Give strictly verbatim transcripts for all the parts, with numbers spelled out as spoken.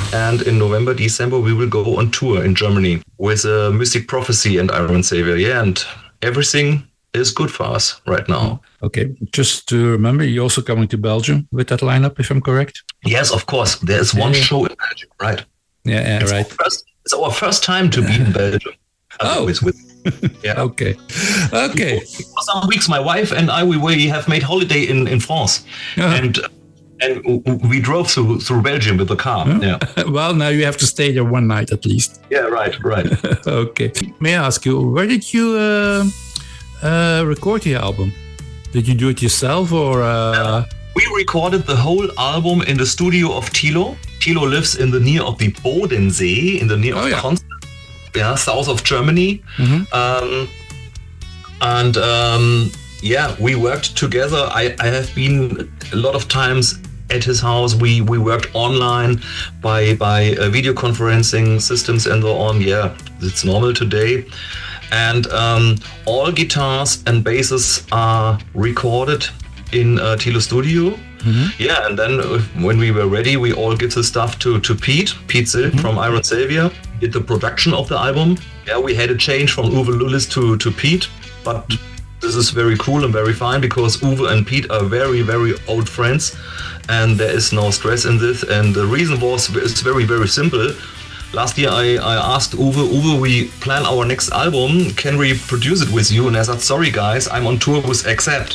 And in November, December, we will go on tour in Germany with uh, Mystic Prophecy and Iron Savior. Yeah, and everything is good for us right now. Okay, just to remember, you're also coming to Belgium with that lineup, if I'm correct? Yes, of course. There's one yeah. show in Belgium, right? Yeah, yeah it's right. Our first, it's our first time to be in Belgium. Oh, with, with, yeah. Okay, okay. For some weeks, my wife and I we, we have made holiday in in France, uh-huh. and and we drove through through Belgium with the car. Uh-huh. Yeah. Well, now you have to stay there one night at least. Yeah, right, right. Okay. May I ask you, where did you uh, uh, record the album? Did you do it yourself or? Uh... Uh, we recorded the whole album in the studio of Thilo. Thilo lives in the near of the Bodensee, in the near oh, of yeah. Konstanz. Yeah, south of Germany. Mm-hmm. Um, and um, yeah, we worked together. I, I have been a lot of times at his house. We we worked online by by uh, video conferencing systems and so on. Yeah, it's normal today. And um, all guitars and basses are recorded in uh, Thilo Studio. Mm-hmm. Yeah, and then uh, when we were ready, we all give the stuff to, to Pete, Pete Zill mm-hmm. from Iron Savior, did the production of the album. Yeah, we had a change from Uwe Lullis to, to Pete, but this is very cool and very fine because Uwe and Pete are very, very old friends and there is no stress in this. And the reason was, it's very, very simple. Last year I, I asked Uwe, Uwe, we plan our next album, can we produce it with you? And I said, sorry guys, I'm on tour with Accept.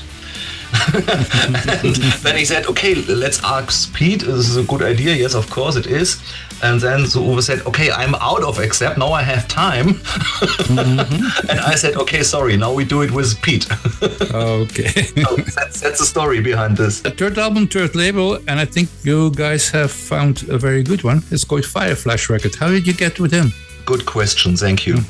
And then he said, okay, let's ask Pete. This is a good idea. Yes, of course it is. And then so Uwe said, okay, I'm out of Accept. Now I have time. Mm-hmm. And I said, okay, sorry. Now we do it with Pete. Okay. So that's, that's the story behind this. The third album, third label. And I think you guys have found a very good one. It's called Fireflash Records. How did you get with him? Good question. Thank you.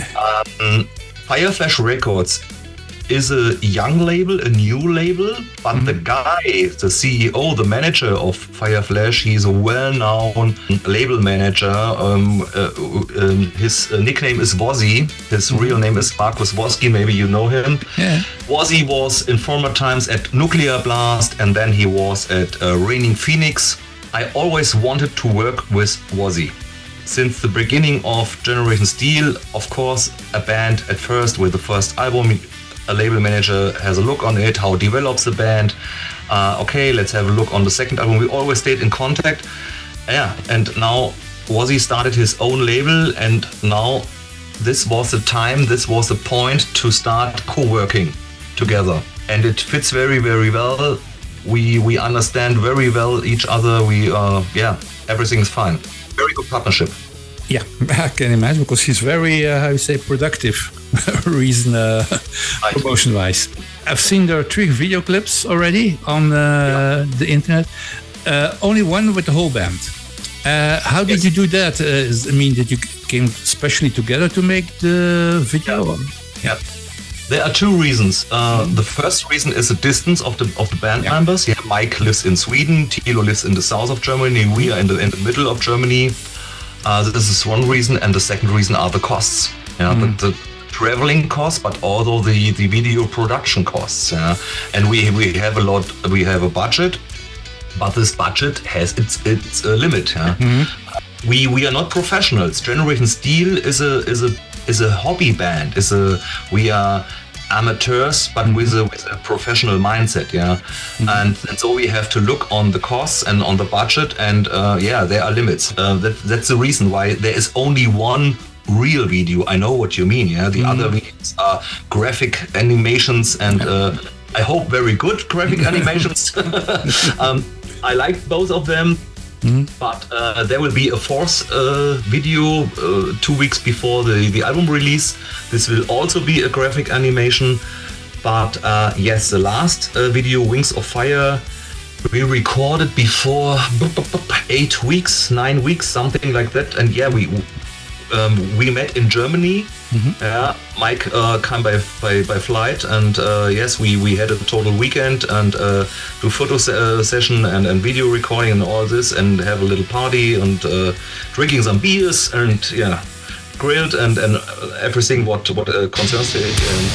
um, Fireflash Records is a young label, a new label, but mm-hmm. the guy, the C E O, the manager of Fireflash, he's a well-known label manager. Um, uh, um, his uh, nickname is Wozzy. His mm-hmm. real name is Markus Woski. Maybe you know him. Yeah. Wozzy was in former times at Nuclear Blast, and then he was at uh, Raining Phoenix. I always wanted to work with Wozzy. Since the beginning of Generation Steel, of course, a band at first with the first album, a label manager has a look on it, how it develops the band. Uh, okay, let's have a look on the second album. We always stayed in contact. Yeah, and now Wozzy started his own label, and now this was the time, this was the point to start co-working together. And it fits very, very well. We we understand very well each other. We uh yeah, everything is fine. Very good partnership. Yeah, I can imagine because he's very, uh, how you say, productive, reason uh, promotion-wise. I've seen there are three video clips already on uh, yeah. the internet. Uh, only one with the whole band. Uh, how did yes. you do that? Uh, is, I mean, did you came specially together to make the video? Yeah. yeah. There are two reasons. Uh, the first reason is the distance of the of the band yeah. members. Yeah, Mike lives in Sweden. Thilo lives in the south of Germany. We are in the in the middle of Germany. Uh, this is one reason, and the second reason are the costs. Yeah, mm. the, the traveling costs, but also the, the video production costs. Yeah? And we we have a lot. We have a budget, but this budget has its its uh, limit. Yeah? Mm-hmm. Uh, we we are not professionals. Generation Steel is a is a is a hobby band. Is a we are amateurs, but with a, with a professional mindset, yeah. Mm-hmm. And and so we have to look on the costs and on the budget, and uh, yeah, there are limits. Uh, that that's the reason why there is only one real video. I know what you mean, yeah. The mm-hmm. other videos are graphic animations, and uh, I hope very good graphic animations. um, I like both of them. Mm-hmm. But uh, there will be a fourth uh, video uh, two weeks before the, the album release. This will also be a graphic animation. But uh, yes, the last uh, video, Wings of Fire, we recorded before eight weeks, nine weeks, something like that. And yeah, we um, we met in Germany. Mm-hmm. Yeah, Mike uh, came by, by by flight, and uh, yes, we, we had a total weekend and uh, do photo se- uh, session and, and video recording and all this, and have a little party and uh, drinking some beers and yeah, grilled and and everything what what uh, concerns it.